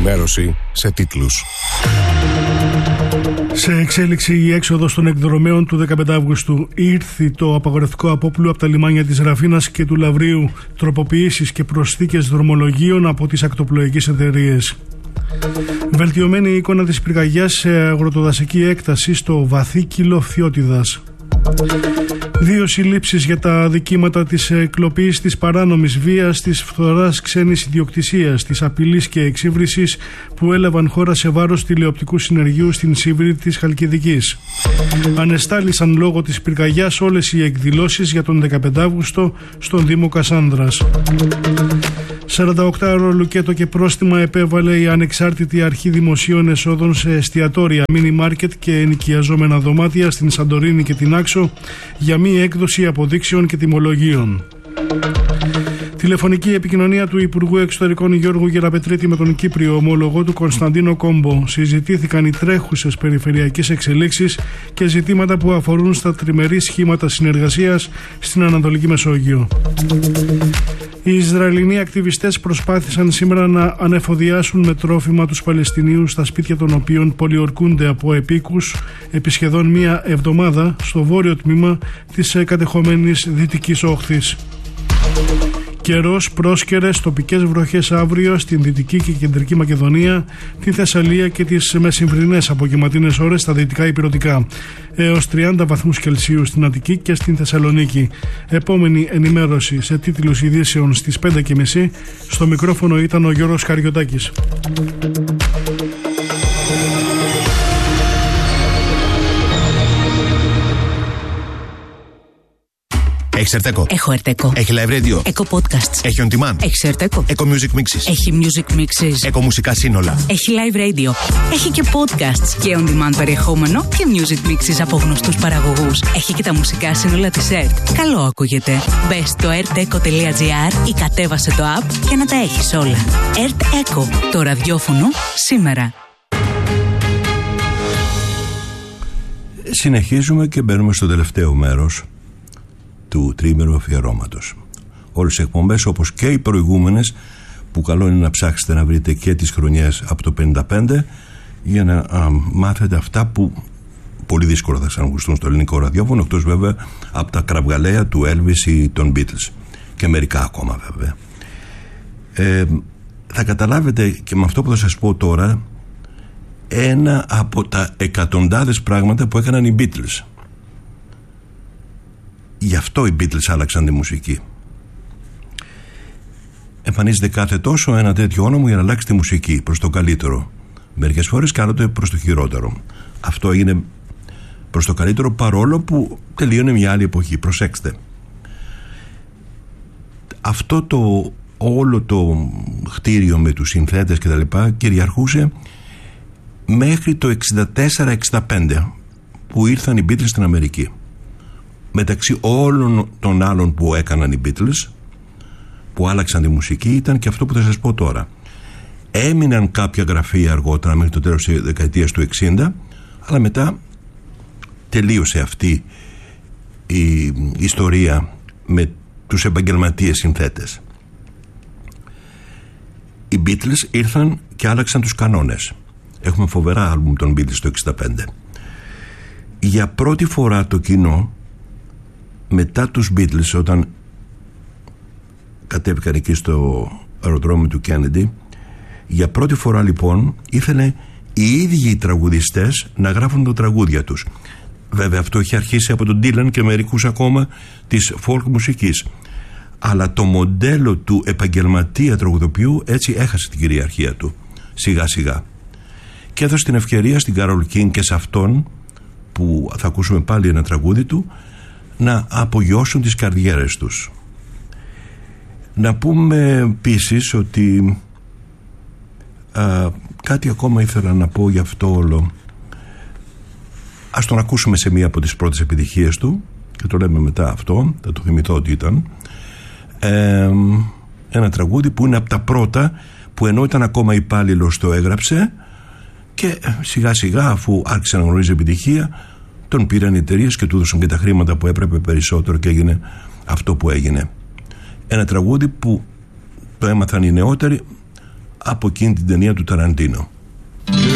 Ενημέρωση σε τίτλους. Σε εξέλιξη η έξοδος των εκδρομέων του 15 Αύγουστου. Ήρθε το απαγορευτικό απόπλου από τα λιμάνια της Ραφίνας και του Λαβρίου, τροποποιήσεις και προσθήκες δρομολογίων από τις ακτοπλοϊκές εταιρείες. Βελτιωμένη εικόνα της πυρκαγιάς σε αγροτοδασική έκταση στο Βαθύκυλο Φθιώτιδας. 2 συλλήψεις για τα αδικήματα της κλοπής, της παράνομης βίας, της φθοράς ξένης ιδιοκτησίας, της απειλής και εξύβρισης που έλαβαν χώρα σε βάρος τηλεοπτικού συνεργείου στην Σίβρη της Χαλκιδικής. Ανεστάλησαν λόγω της πυρκαγιάς όλες οι εκδηλώσεις για τον 15 Αύγουστο στον Δήμο Κασάνδρας. 48ωρο λουκέτο και πρόστιμα επέβαλε η Ανεξάρτητη Αρχή Δημοσίων Εσόδων σε εστιατόρια, μίνι μάρκετ και ενοικιαζόμενα δωμάτια στην Σαντορίνη και την Άξο για μη έκδοση αποδείξεων και τιμολογίων. Τηλεφωνική επικοινωνία του Υπουργού Εξωτερικών Γιώργου Γεραπετρίτη με τον Κύπριο ομόλογο του Κωνσταντίνο Κόμπο. Συζητήθηκαν οι τρέχουσες περιφερειακές εξελίξεις και ζητήματα που αφορούν στα τριμερή σχήματα συνεργασίας στην Ανατολική Μεσόγειο. Οι Ισραηλινοί ακτιβιστές προσπάθησαν σήμερα να ανεφοδιάσουν με τρόφιμα τους Παλαιστινίους στα σπίτια των οποίων πολιορκούνται από επίκους επί σχεδόν μία εβδομάδα στο βόρειο τμήμα της κατεχόμενης Δυτικής Όχθης. Καιρός, πρόσκαιρες τοπικές βροχές αύριο στην Δυτική και Κεντρική Μακεδονία, τη Θεσσαλία και τις μεσημβρινές απογευματινές ώρες στα δυτικά ηπειρωτικά. Έως 30 βαθμούς Κελσίου στην Αττική και στην Θεσσαλονίκη. Επόμενη ενημέρωση σε τίτλους ειδήσεων στις 5:30. Στο μικρόφωνο ήταν ο Γιώργος Καριωτάκης. Έχεις Ερτέκο? Έχω Ερτέκο. Έχει live radio? Έχω podcasts. Έχει on demand? Έχει Ερτέκο. Έχω music mixes? Έχει music mixes. Έχω μουσικά σύνολα? Έχει live radio. Έχει και podcasts και on demand περιεχόμενο και music mixes από γνωστούς παραγωγούς. Έχει και τα μουσικά σύνολα της ΕΡΤ. Καλό ακούγεται. Μπες στο erteco.gr ή κατέβασε το app για να τα έχεις όλα. ΕΡΤ Eco. Το ραδιόφωνο σήμερα. Συνεχίζουμε και μπαίνουμε στο τελευταίο μέρος του τριήμερου αφιερώματος. Όλες οι εκπομπές, όπως και οι προηγούμενες, που καλό είναι να ψάξετε να βρείτε και τις χρονιές από το 55 για να μάθετε αυτά που πολύ δύσκολα θα ξανακουστούν στο ελληνικό ραδιόφωνο, εκτός βέβαια από τα κραυγαλαία του Elvis ή των Beatles και μερικά ακόμα βέβαια. Θα καταλάβετε και με αυτό που θα σας πω τώρα ένα από τα εκατοντάδες πράγματα που έκαναν οι Beatles. Γι' αυτό οι Beatles άλλαξαν τη μουσική. Εμφανίζεται κάθε τόσο ένα τέτοιο όνομα για να αλλάξει τη μουσική προς το καλύτερο. Μερικές φορές κάνονται προς το χειρότερο. Αυτό έγινε προς το καλύτερο, παρόλο που τελείωνε μια άλλη εποχή. Προσέξτε. Αυτό το όλο το χτίριο με τους συνθέτες και τα λοιπά κυριαρχούσε μέχρι το 64-65 που ήρθαν οι Beatles στην Αμερική. Μεταξύ όλων των άλλων που έκαναν οι Beatles, που άλλαξαν τη μουσική, ήταν και αυτό που θα σας πω τώρα. Έμειναν κάποια γραφεία αργότερα μέχρι το τέλος της δεκαετίας του 60, αλλά μετά τελείωσε αυτή η ιστορία με τους επαγγελματίες συνθέτες. Οι Beatles ήρθαν και άλλαξαν τους κανόνες. Έχουμε φοβερά άλμπουμ των Beatles το 65. Για πρώτη φορά το κοινό, μετά τους Beatles, όταν κατέβηκαν εκεί στο αεροδρόμιο του Kennedy, για πρώτη φορά λοιπόν ήθελε οι ίδιοι οι τραγουδιστές να γράφουν τα τραγούδια τους. Βέβαια αυτό είχε αρχίσει από τον Dylan και μερικούς ακόμα της folk μουσικής, αλλά το μοντέλο του επαγγελματία τραγουδοποιού έτσι έχασε την κυριαρχία του σιγά σιγά και έδωσε την ευκαιρία στην Carole King και σε αυτόν, που θα ακούσουμε πάλι ένα τραγούδι του, να απογειώσουν τις καριέρες τους. Να πούμε επίσης ότι κάτι ακόμα ήθελα να πω για αυτό όλο. Ας τον ακούσουμε σε μία από τις πρώτες επιτυχίες του και το λέμε μετά αυτό, θα το θυμηθώ ότι ήταν ένα τραγούδι που είναι από τα πρώτα που ενώ ήταν ακόμα υπάλληλος το έγραψε και σιγά σιγά, αφού άρχισε να γνωρίζει επιτυχία, τον πήραν οι εταιρείες και του έδωσαν και τα χρήματα που έπρεπε περισσότερο και έγινε αυτό που έγινε. Ένα τραγούδι που το έμαθαν οι νεότεροι από εκείνη την ταινία του Ταραντίνο.